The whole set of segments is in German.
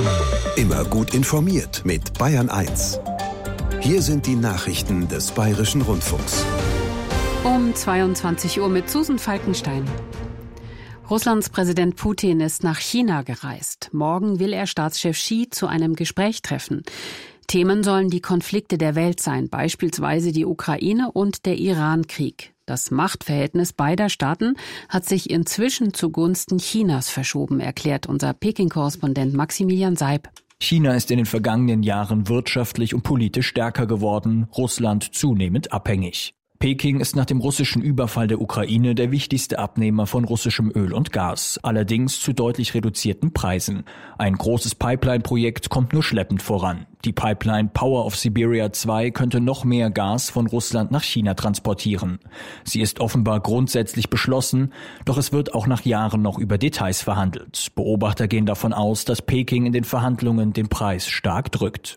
Immer gut informiert mit Bayern 1. Hier sind die Nachrichten des Bayerischen Rundfunks. Um 22 Uhr mit Susan Falkenstein. Russlands Präsident Putin ist nach China gereist. Morgen will er Staatschef Xi zu einem Gespräch treffen. Themen sollen die Konflikte der Welt sein, beispielsweise die Ukraine und der Iran-Krieg. Das Machtverhältnis beider Staaten hat sich inzwischen zugunsten Chinas verschoben, erklärt unser Peking-Korrespondent Maximilian Seib. China ist in den vergangenen Jahren wirtschaftlich und politisch stärker geworden, Russland zunehmend abhängig. Peking ist nach dem russischen Überfall der Ukraine der wichtigste Abnehmer von russischem Öl und Gas, allerdings zu deutlich reduzierten Preisen. Ein großes Pipeline-Projekt kommt nur schleppend voran. Die Pipeline Power of Siberia 2 könnte noch mehr Gas von Russland nach China transportieren. Sie ist offenbar grundsätzlich beschlossen, doch es wird auch nach Jahren noch über Details verhandelt. Beobachter gehen davon aus, dass Peking in den Verhandlungen den Preis stark drückt.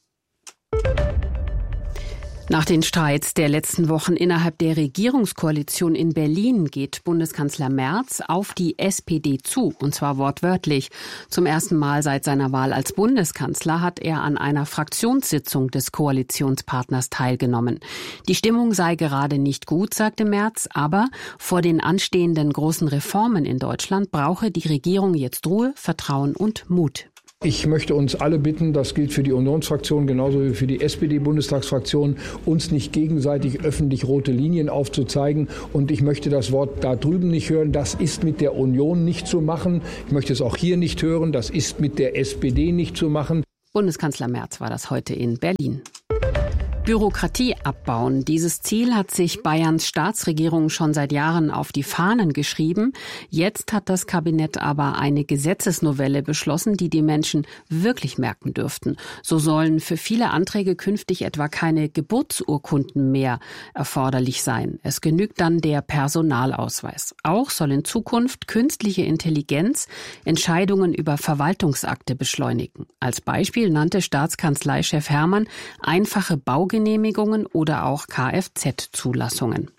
Nach den Streits der letzten Wochen innerhalb der Regierungskoalition in Berlin geht Bundeskanzler Merz auf die SPD zu, und zwar wortwörtlich. Zum ersten Mal seit seiner Wahl als Bundeskanzler hat er an einer Fraktionssitzung des Koalitionspartners teilgenommen. Die Stimmung sei gerade nicht gut, sagte Merz, aber vor den anstehenden großen Reformen in Deutschland brauche die Regierung jetzt Ruhe, Vertrauen und Mut. Ich möchte uns alle bitten, das gilt für die Unionsfraktion genauso wie für die SPD-Bundestagsfraktion, uns nicht gegenseitig öffentlich rote Linien aufzuzeigen. Und ich möchte das Wort da drüben nicht hören, das ist mit der Union nicht zu machen. Ich möchte es auch hier nicht hören, das ist mit der SPD nicht zu machen. Bundeskanzler Merz war das heute in Berlin. Bürokratie abbauen. Dieses Ziel hat sich Bayerns Staatsregierung schon seit Jahren auf die Fahnen geschrieben. Jetzt hat das Kabinett aber eine Gesetzesnovelle beschlossen, die die Menschen wirklich merken dürften. So sollen für viele Anträge künftig etwa keine Geburtsurkunden mehr erforderlich sein. Es genügt dann der Personalausweis. Auch soll in Zukunft künstliche Intelligenz Entscheidungen über Verwaltungsakte beschleunigen. Als Beispiel nannte Staatskanzleichef Hermann einfache Baugenehmigungen oder auch Kfz-Zulassungen.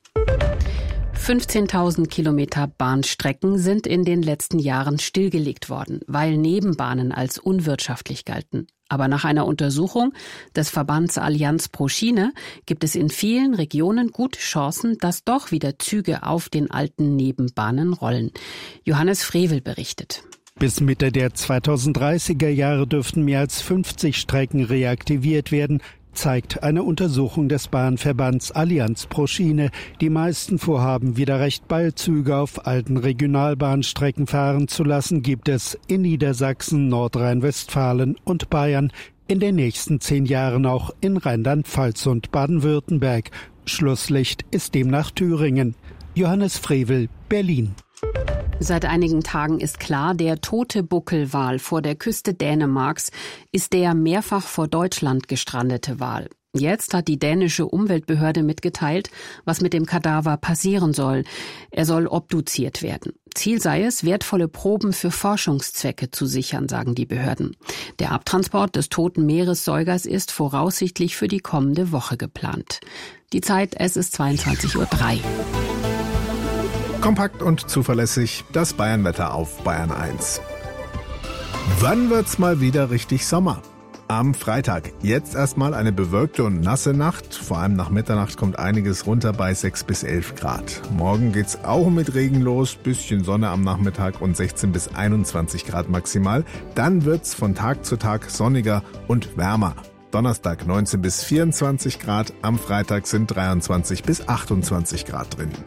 15.000 Kilometer Bahnstrecken sind in den letzten Jahren stillgelegt worden, weil Nebenbahnen als unwirtschaftlich galten. Aber nach einer Untersuchung des Verbands Allianz pro Schiene gibt es in vielen Regionen gute Chancen, dass doch wieder Züge auf den alten Nebenbahnen rollen. Johannes Frevel berichtet. Bis Mitte der 2030er Jahre dürften mehr als 50 Strecken reaktiviert werden, zeigt eine Untersuchung des Bahnverbands Allianz pro Schiene. Die meisten Vorhaben, wieder recht bald Züge auf alten Regionalbahnstrecken fahren zu lassen, gibt es in Niedersachsen, Nordrhein-Westfalen und Bayern. In den nächsten 10 Jahren auch in Rheinland-Pfalz und Baden-Württemberg. Schlusslicht ist demnach Thüringen. Johannes Frevel, Berlin. Seit einigen Tagen ist klar, der tote Buckelwal vor der Küste Dänemarks ist der mehrfach vor Deutschland gestrandete Wal. Jetzt hat die dänische Umweltbehörde mitgeteilt, was mit dem Kadaver passieren soll. Er soll obduziert werden. Ziel sei es, wertvolle Proben für Forschungszwecke zu sichern, sagen die Behörden. Der Abtransport des toten Meeressäugers ist voraussichtlich für die kommende Woche geplant. Die Zeit, es ist 22:03 Uhr. Kompakt und zuverlässig, das Bayernwetter auf Bayern 1. Wann wird's mal wieder richtig Sommer? Am Freitag. Jetzt erstmal eine bewölkte und nasse Nacht. Vor allem nach Mitternacht kommt einiges runter bei 6 bis 11 Grad. Morgen geht's auch mit Regen los. Bisschen Sonne am Nachmittag und 16 bis 21 Grad maximal. Dann wird's von Tag zu Tag sonniger und wärmer. Donnerstag 19 bis 24 Grad. Am Freitag sind 23 bis 28 Grad drin.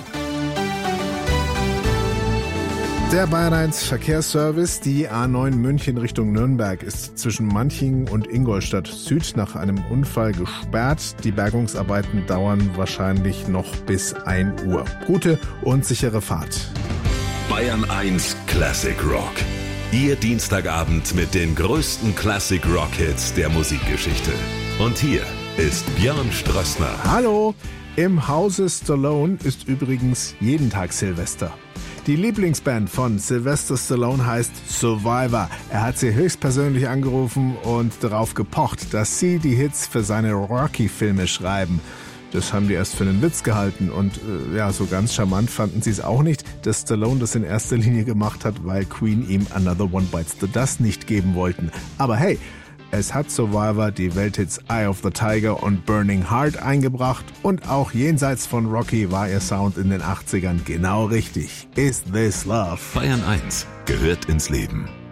Der Bayern 1 Verkehrsservice, die A9 München Richtung Nürnberg, ist zwischen Manching und Ingolstadt Süd nach einem Unfall gesperrt. Die Bergungsarbeiten dauern wahrscheinlich noch bis 1 Uhr. Gute und sichere Fahrt. Bayern 1 Classic Rock. Ihr Dienstagabend mit den größten Classic Rock Hits der Musikgeschichte. Und hier ist Björn Strössner. Hallo! Im Hause Stallone ist übrigens jeden Tag Silvester. Die Lieblingsband von Sylvester Stallone heißt Survivor. Er hat sie höchstpersönlich angerufen und darauf gepocht, dass sie die Hits für seine Rocky-Filme schreiben. Das haben die erst für einen Witz gehalten und so ganz charmant fanden sie es auch nicht, dass Stallone das in erster Linie gemacht hat, weil Queen ihm Another One Bites the Dust nicht geben wollten. Aber hey, es hat Survivor die Welthits Eye of the Tiger und Burning Heart eingebracht und auch jenseits von Rocky war ihr Sound in den 80ern genau richtig. Is This Love? Bayern 1 gehört ins Leben.